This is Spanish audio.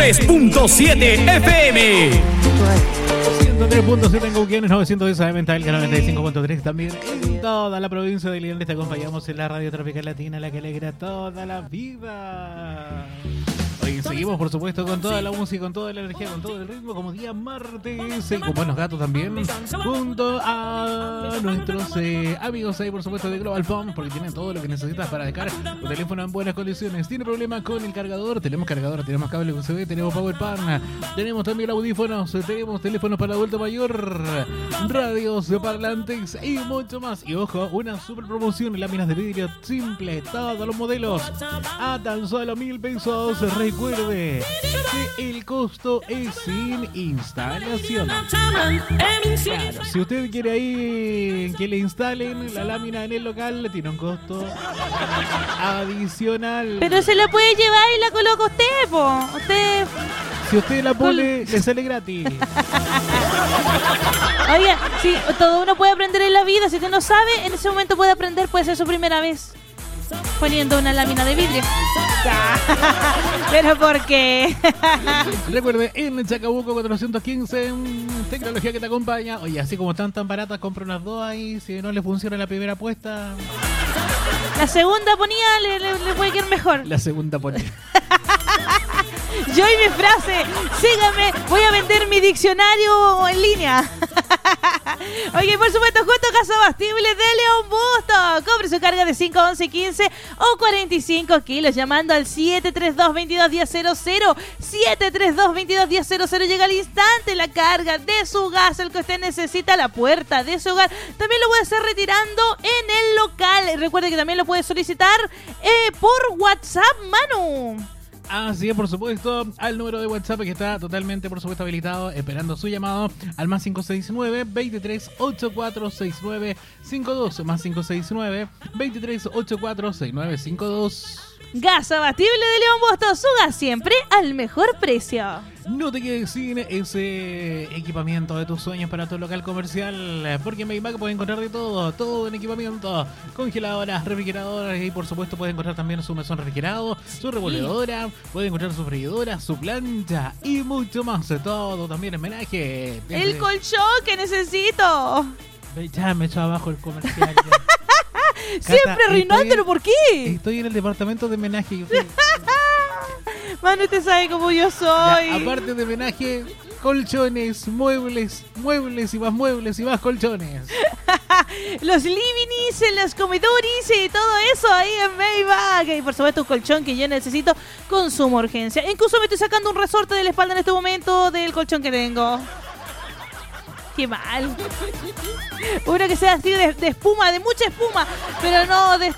103.7 FM. 103.7 en Cauquenes, 910 AM, el canal 95.3 también en toda la provincia de Linares. Te acompañamos en la radio tropical latina, la que alegra toda la vida. Hoy seguimos, por supuesto, con toda la música, con toda la energía, con todo el ritmo, como día martes, y con Buenos Gatos también, junto a nuestros amigos ahí, por supuesto, de Global Phone, porque tienen todo lo que necesitas para dejar tu teléfono en buenas condiciones. ¿Tiene problema con el cargador? Tenemos cargador, tenemos cable USB, tenemos Power Pan, tenemos también audífonos, tenemos teléfonos para adulto mayor, radios, parlantes y mucho más. Y ojo, una super promoción, láminas de vidrio simple, todos los modelos a tan solo 1,000 pesos. Recuerde que el costo es sin instalación. Claro, si usted quiere ahí que le instalen la lámina en el local, tiene un costo adicional. Pero se la puede llevar y la coloca usted, po. Usted... Si usted la pone, le sale gratis. Oye, si todo uno puede aprender en la vida, si usted no sabe, en ese momento puede aprender, puede ser su primera vez poniendo una lámina de vidrio. ¿Pero por qué? Recuerde, en Chacabuco 415, tecnología que te acompaña. Oye, así como están tan baratas, compra unas dos ahí. Si no le funciona la primera apuesta, la segunda ponía le puede quedar mejor. La segunda ponía. Yo y mi frase, síganme, voy a vender mi diccionario en línea. Oye, por supuesto, justo Gasobastible de León Busto. Compre su carga de 5, 11, 15 o 45 kilos llamando al 732-2210-00. 732-2210-00. Llega al instante la carga de su gas, el que usted necesita, a la puerta de su hogar. También lo puede hacer retirando en el local. Recuerde que también lo puede solicitar por WhatsApp, Manu. Así es, por supuesto, al número de WhatsApp que está totalmente, por supuesto, habilitado, esperando su llamado al más 569-2384-6952, más 569-2384-6952. Gas Abatible de León Busto, su gas siempre al mejor precio. No te quedes sin ese equipamiento de tus sueños para tu local comercial, porque en Medimac puedes encontrar de todo en equipamiento, congeladoras, refrigeradoras y por supuesto puedes encontrar también su mesón refrigerado, su revolvedora, puedes encontrar su freidora, su plancha y mucho más, todo también en homenaje. El colchón que necesito. Ya me echó abajo el comercial. Siempre arruinándolo, ¿por qué? Estoy en el departamento de homenaje. Mano, usted sabe cómo yo soy. Ya, aparte de homenaje, colchones, muebles y más colchones. Los livings, los comedores y todo eso ahí en Maybach. Y por supuesto un colchón que yo necesito con suma urgencia. Incluso me estoy sacando un resorte de la espalda en este momento del colchón que tengo. Qué mal. Uno que sea así de espuma, de mucha espuma, pero no de